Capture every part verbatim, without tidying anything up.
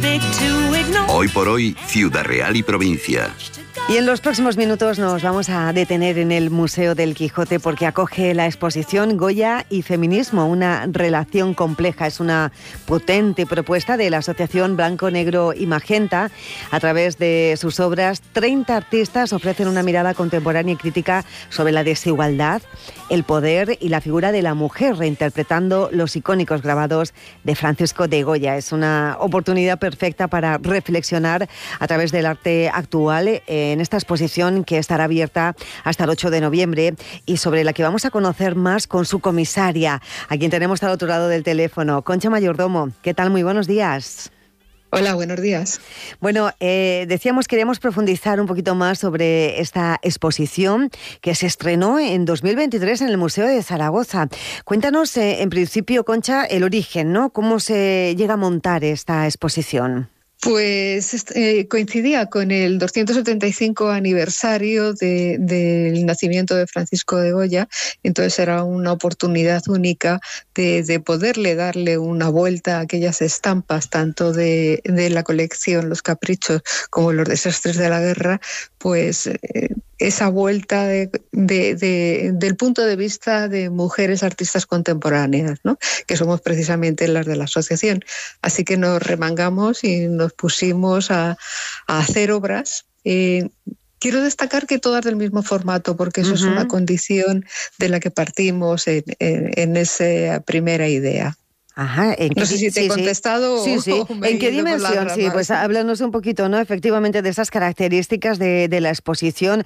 Hoy por hoy, Ciudad Real y provincia. Y en los próximos minutos nos vamos a detener en el Museo del Quijote porque acoge la exposición Goya y Feminismo, una relación compleja. Es una potente propuesta de la Asociación Blanco, Negro y Magenta. A través de sus obras, treinta artistas ofrecen una mirada contemporánea y crítica sobre la desigualdad, el poder y la figura de la mujer, reinterpretando los icónicos grabados de Francisco de Goya. Es una oportunidad perfecta para reflexionar a través del arte actual en esta exposición que estará abierta hasta el ocho de noviembre y sobre la que vamos a conocer más con su comisaria, a quien tenemos al otro lado del teléfono, Concha Mayordomo. ¿Qué tal? Muy buenos días. Hola, buenos días. Bueno, eh, decíamos, queríamos profundizar un poquito más sobre esta exposición que se estrenó en dos mil veintitrés en el Museo de Zaragoza. Cuéntanos, eh, en principio, Concha, el origen, ¿no? ¿Cómo se llega a montar esta exposición? Pues eh, coincidía con el doscientos setenta y cinco aniversario de, del nacimiento de Francisco de Goya, entonces era una oportunidad única de, de poderle darle una vuelta a aquellas estampas, tanto de, de la colección Los Caprichos como Los Desastres de la Guerra, pues eh, esa vuelta de, de, de, del punto de vista de mujeres artistas contemporáneas, ¿no? Que somos precisamente las de la asociación. Así que nos remangamos y nos pusimos a, a hacer obras. Eh, quiero destacar que todas del mismo formato, porque eso uh-huh. es una condición de la que partimos en, en, en esa primera idea. Ajá, ¿en qué, no sé si te he sí, contestado sí, o, sí. o me ¿En qué dimensión? Sí, pues háblanos un poquito, ¿no? Efectivamente, de esas características de, de la exposición,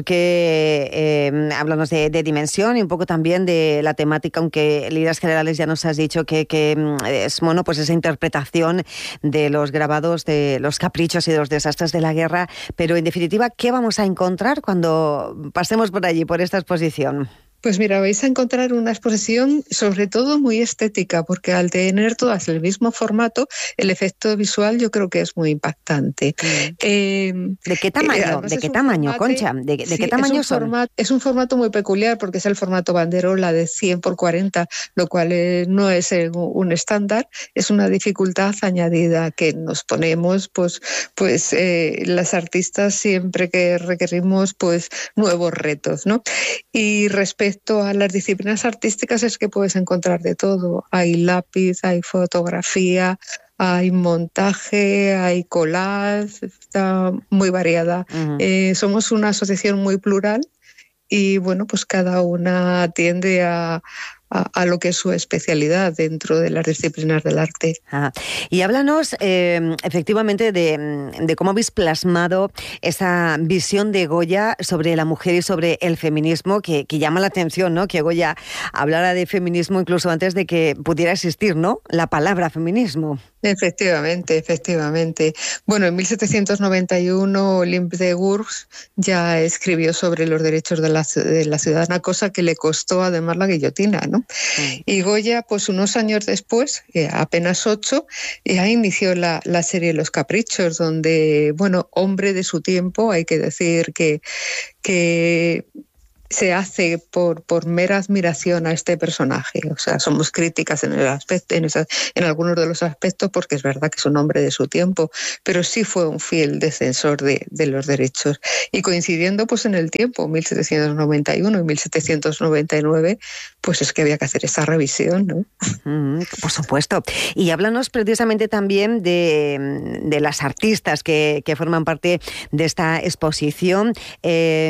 porque eh, háblanos de, de dimensión y un poco también de la temática, aunque en líneas generales ya nos has dicho que, que es, bueno, pues esa interpretación de los grabados de los caprichos y de los desastres de la guerra, pero en definitiva, ¿qué vamos a encontrar cuando pasemos por allí, por esta exposición? Pues mira, vais a encontrar una exposición sobre todo muy estética, porque al tener todas el mismo formato, el efecto visual yo creo que es muy impactante. Mm. Eh, ¿De qué tamaño? Eh, ¿De qué tamaño, formato, Concha? ¿De, de sí, qué tamaño es un son? Formato, es un formato muy peculiar porque es el formato banderola de cien por cuarenta, lo cual eh, no es eh, un estándar, es una dificultad añadida que nos ponemos pues, pues eh, las artistas siempre que requerimos pues nuevos retos, ¿no? Y respecto Respecto a las disciplinas artísticas es que puedes encontrar de todo. Hay lápiz, hay fotografía, hay montaje, hay collage, está muy variada. Uh-huh. Eh, somos una asociación muy plural y bueno, pues cada una atiende a, a, a lo que es su especialidad dentro de las disciplinas del arte. Ajá. Y háblanos eh, efectivamente de, de cómo habéis plasmado esa visión de Goya sobre la mujer y sobre el feminismo, que, que llama la atención, ¿no? Que Goya hablara de feminismo incluso antes de que pudiera existir, ¿no?, la palabra feminismo. Efectivamente, efectivamente. Bueno, en mil setecientos noventa y uno Olympe de Gouges ya escribió sobre los derechos de la, de la ciudadana, cosa que le costó además la guillotina, ¿no? Sí. Y Goya, pues unos años después, eh, apenas ocho, ya inició la, la serie Los Caprichos, donde, bueno, hombre de su tiempo, hay que decir que, que se hace por, por mera admiración a este personaje. O sea, somos críticas en el aspecto, en, esa, en algunos de los aspectos, porque es verdad que es un hombre de su tiempo, pero sí fue un fiel defensor de, de los derechos. Y coincidiendo pues en el tiempo, mil setecientos noventa y uno y mil setecientos noventa y nueve, pues es que había que hacer esa revisión, ¿no? Mm, por supuesto. Y háblanos precisamente también de, de las artistas que, que forman parte de esta exposición eh,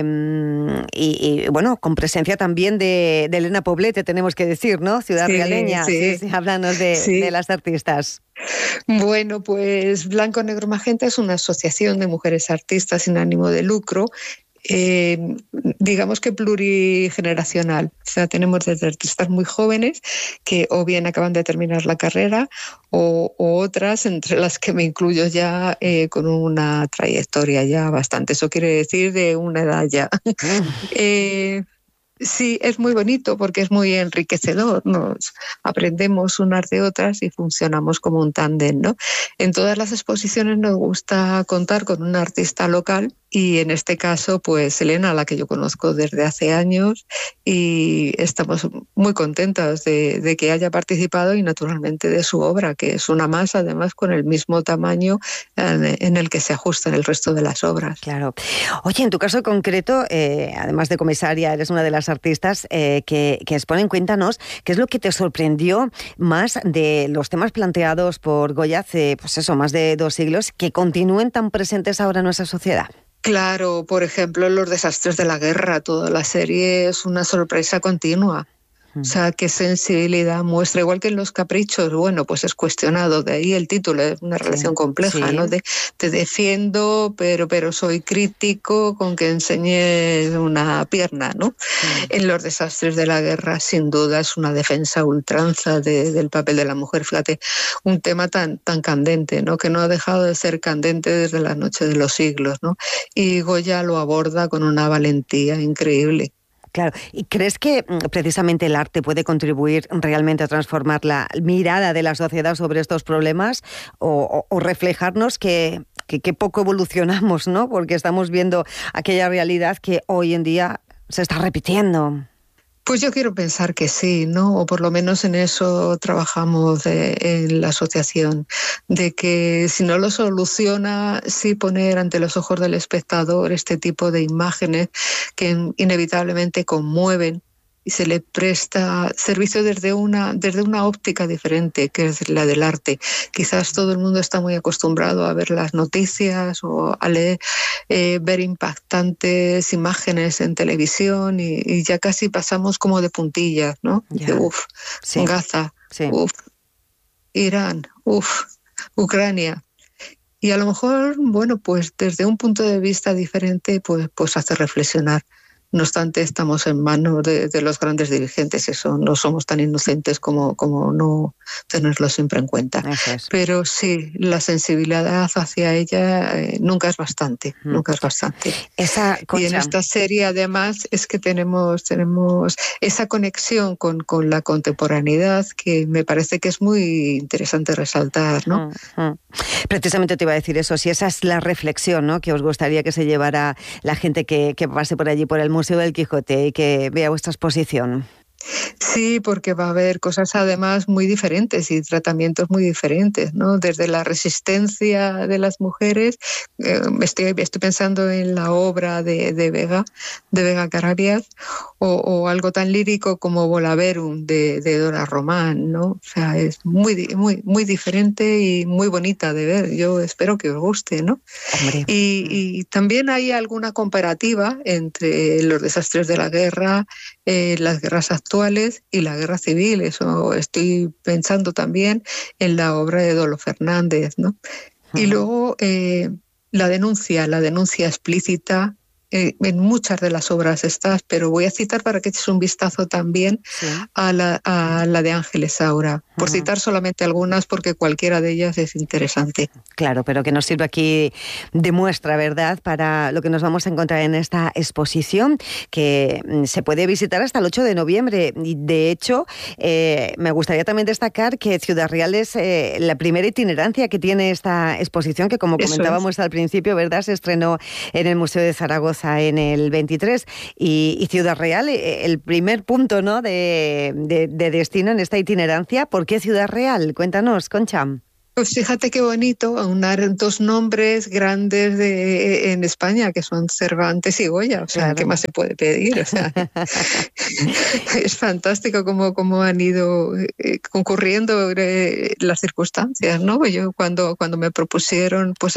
y, y bueno, con presencia también de, de Elena Poblete, tenemos que decir, ¿no? Ciudad sí, Realeña. Sí. Sí, sí, háblanos de, sí. de las artistas. Bueno, pues Blanco, Negro, Magenta es una asociación de mujeres artistas sin ánimo de lucro, eh, digamos que plurigeneracional. O sea, tenemos desde artistas muy jóvenes que o bien acaban de terminar la carrera o, o otras, entre las que me incluyo ya, eh, con una trayectoria ya bastante. Eso quiere decir de una edad ya. eh, Sí, es muy bonito porque es muy enriquecedor. Nos aprendemos unas de otras y funcionamos como un tándem, ¿no? En todas las exposiciones nos gusta contar con un artista local Y en este caso, pues Elena, a la que yo conozco desde hace años, y estamos muy contentas de, de que haya participado y naturalmente de su obra, que es una más, además, con el mismo tamaño en, en el que se ajustan el resto de las obras. Claro. Oye, en tu caso concreto, eh, además de comisaria, eres una de las artistas eh, que, que exponen. Cuéntanos, ¿qué es lo que te sorprendió más de los temas planteados por Goya hace, pues eso, más de dos siglos, que continúen tan presentes ahora en nuestra sociedad? Claro, por ejemplo, los desastres de la guerra, toda la serie es una sorpresa continua. O sea, qué sensibilidad muestra, igual que en Los Caprichos, bueno, pues es cuestionado, de ahí el título, es una relación sí, compleja, sí. ¿no? De, te defiendo, pero, pero soy crítico con que enseñes una pierna, ¿no? Sí. En Los Desastres de la Guerra, sin duda, es una defensa ultranza de, del papel de la mujer. Fíjate, un tema tan, tan candente, ¿no? Que no ha dejado de ser candente desde la noche de los siglos, ¿no? Y Goya lo aborda con una valentía increíble. Claro, ¿y crees que precisamente el arte puede contribuir realmente a transformar la mirada de la sociedad sobre estos problemas o, o, o reflejarnos que, que, que poco evolucionamos, ¿no? Porque estamos viendo aquella realidad que hoy en día se está repitiendo? Pues yo quiero pensar que sí, ¿no? O por lo menos en eso trabajamos de, en la asociación, de que si no lo soluciona, sí poner ante los ojos del espectador este tipo de imágenes que inevitablemente conmueven y se le presta servicio desde una, desde una óptica diferente, que es la del arte. Quizás todo el mundo está muy acostumbrado a ver las noticias o a leer, eh, ver impactantes imágenes en televisión y, y ya casi pasamos como de puntillas, ¿no? Yeah. De, uf, sí. Gaza, sí. uf, Irán, uf, Ucrania. Y a lo mejor, bueno, pues desde un punto de vista diferente, pues, pues hace reflexionar. No obstante, estamos en manos de, de los grandes dirigentes, eso, no somos tan inocentes como, como no tenerlo siempre en cuenta. Es. Pero sí, la sensibilidad hacia ella eh, nunca es bastante, mm. nunca es bastante. Esa, y en esta serie, además, es que tenemos, tenemos esa conexión con, con la contemporaneidad que me parece que es muy interesante resaltar, ¿no? Mm, mm. Precisamente te iba a decir eso, si esa es la reflexión, ¿no?, que os gustaría que se llevara la gente que, que pase por allí, por el Museo del Quijote, y que vea vuestra exposición. Sí, porque va a haber cosas además muy diferentes y tratamientos muy diferentes, ¿no? Desde la resistencia de las mujeres, eh, estoy, estoy pensando en la obra de, de Vega, de Vega Carabias, o, o algo tan lírico como Volaverum de, de Dora Román, ¿no? O sea, es muy, muy, muy diferente y muy bonita de ver. Yo espero que os guste, ¿no? Y, y también hay alguna comparativa entre los desastres de la guerra, eh, las guerras actuales y la guerra civil. Eso estoy pensando también en la obra de Dolo Fernández, ¿no? Uh-huh. Y luego eh, la denuncia, la denuncia explícita. Eh, en muchas de las obras estás, pero voy a citar para que eches un vistazo también sí. a, la, a la de Ángeles Saura, por uh-huh. citar solamente algunas, porque cualquiera de ellas es interesante. Claro, pero que nos sirve aquí de muestra, ¿verdad?, para lo que nos vamos a encontrar en esta exposición, que se puede visitar hasta el ocho de noviembre. Y de hecho, eh, me gustaría también destacar que Ciudad Real es eh, la primera itinerancia que tiene esta exposición, que como Eso comentábamos es. al principio, ¿verdad?, se estrenó en el Museo de Zaragoza en el veintitrés, y, y Ciudad Real, el primer punto, ¿no?, de, de, de destino en esta itinerancia. ¿Por qué Ciudad Real? Cuéntanos, Concha. Pues fíjate qué bonito aunar dos nombres grandes de, en España, que son Cervantes y Goya. O sea, claro. ¿Qué más se puede pedir? O sea, es fantástico cómo, cómo han ido eh, concurriendo eh, las circunstancias, ¿no? Yo cuando, cuando me propusieron, pues